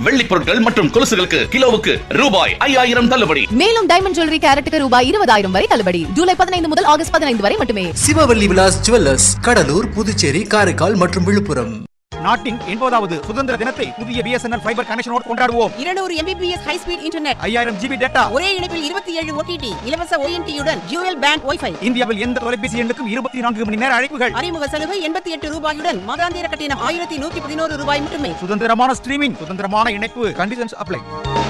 வெள்ளி பொருட்கள் மற்றும் கொலுசுகளுக்கு கிலோவுக்கு ரூபாய் 5000 தள்ளுபடி. மேலும் டைமண்ட் ஜுவல்லரி கேரட்டுக்கு ரூபாய் 20000 வரை தள்ளுபடி. ஜூலை 15 முதல் ஆகஸ்ட் 15 வரை மட்டுமே. சிவவல்லி விலாஸ் ஜுவல்லர்ஸ், கடலூர், புதுச்சேரி, காரைக்கால் மற்றும் விழுப்புரம். நாட்டின் 80வது சுதந்திர தினத்தை புதிய BSNL ஃபைபர் கனெக்ஷனோடு கொண்டாடுவோம். 200 Mbps high speed internet, 5000 GB data, ஒரே இணைப்பில் 27 OTT, இலவச ONT உடன் டியூயல் பேண்ட் வைஃபை. இந்தியாவில் எந்த தொலைபேசி எண்ணுக்கும் 24 மணி நேர அழைப்புகள். அறிமுக சலுகை 88 ரூபாயுடன் மாதாந்திர கட்டணம் 1111 ரூபாய் மட்டுமே. சுதந்திரமான ஸ்ட்ரீமிங், சுதந்திரமான இணைப்பு. Conditions apply.